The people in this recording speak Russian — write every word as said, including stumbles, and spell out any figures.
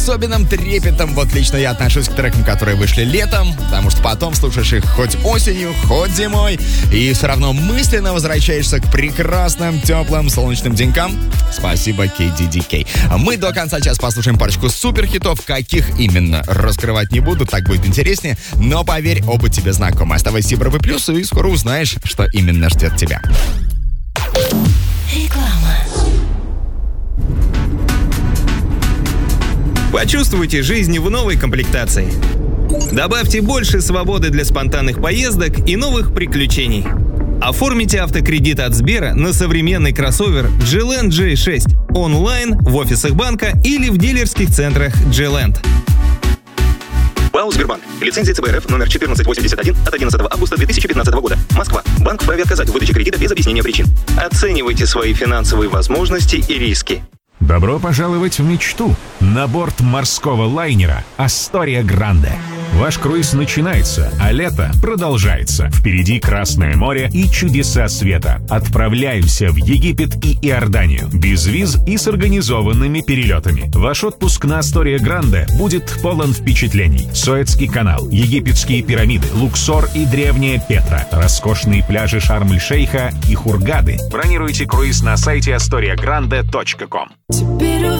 особенным трепетом. Вот лично я отношусь к трекам, которые вышли летом, потому что потом слушаешь их хоть осенью, хоть зимой, и все равно мысленно возвращаешься к прекрасным, теплым, солнечным денькам. Спасибо, кей ди ди кей. Мы до конца часа послушаем парочку суперхитов. Каких именно, раскрывать не буду, так будет интереснее. Но поверь, оба тебе знакомы. Оставайся Европы Плюс, и скоро узнаешь, что именно ждет тебя. Реклама. Почувствуйте жизнь в новой комплектации. Добавьте больше свободы для спонтанных поездок и новых приключений. Оформите автокредит от Сбера на современный кроссовер джи эл эн джей шесть онлайн, в офисах банка или в дилерских центрах джи эл эн. ПАО «Сбербанк». Лицензия цэ бэ эр эф номер четырнадцать восемьдесят один от одиннадцатого августа две тысячи пятнадцатого года. Москва. Банк вправе отказать в выдаче кредита без объяснения причин. Оценивайте свои финансовые возможности и риски. Добро пожаловать в мечту на борт морского лайнера «Астория Гранде». Ваш круиз начинается, а лето продолжается. Впереди Красное море и чудеса света. Отправляемся в Египет и Иорданию. Без виз и с организованными перелетами. Ваш отпуск на Астория Гранде будет полон впечатлений. Суэцкий канал, египетские пирамиды, Луксор и древняя Петра, роскошные пляжи Шарм-эль-Шейха и Хургады. Бронируйте круиз на сайте астория гранде точка ком. Теперь